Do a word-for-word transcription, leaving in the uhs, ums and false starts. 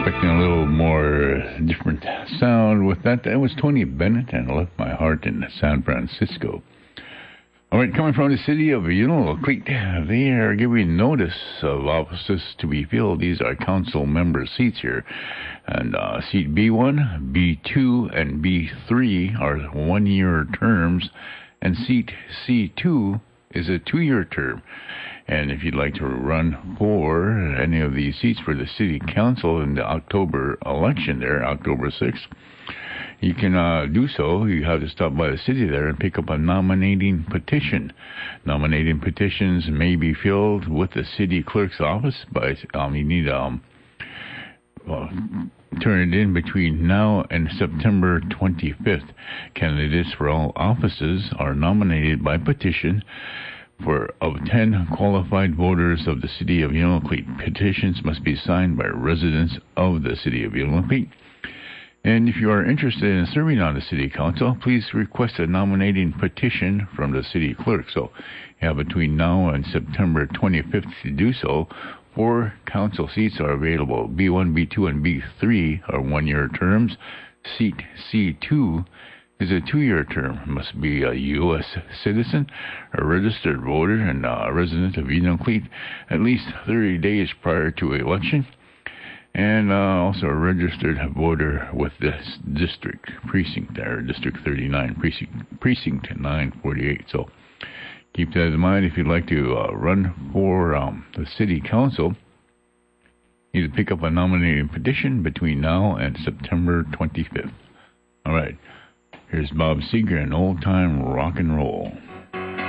expecting a little more different sound with that. That was Tony Bennett and Left My Heart in San Francisco. All right, coming from the city of Unalakleet, they are giving notice of offices to be filled. These are council member seats here. And uh, seat B one, B two, and B three are one-year terms. And seat C two is a two-year term. And if you'd like to run for any of these seats for the city council in the October election there, October sixth, you can uh, do so. You have to stop by the city there and pick up a nominating petition. Nominating petitions may be filled with the city clerk's office, but um, you need to um, well, turn it in between now and September twenty-fifth. Candidates for all offices are nominated by petition for of ten qualified voters of the city of Unalakleet. Petitions must be signed by residents of the city of Unalakleet. And if you are interested in serving on the city council, please request a nominating petition from the city clerk. So you have between now and September twenty-fifth to do so. Four council seats are available. B one, B two, and B three are one-year terms. Seat C two is a two-year term. Must be a U S citizen, a registered voter, and a resident of Unalakleet at least thirty days prior to election. And uh, also a registered voter with this district precinct there, District thirty-nine, precinct, precinct nine forty-eight. So keep that in mind if you'd like to uh, run for um, the city council. You need to pick up a nominating petition between now and September twenty-fifth. All right, here's Bob Seger and Old Time Rock and Roll.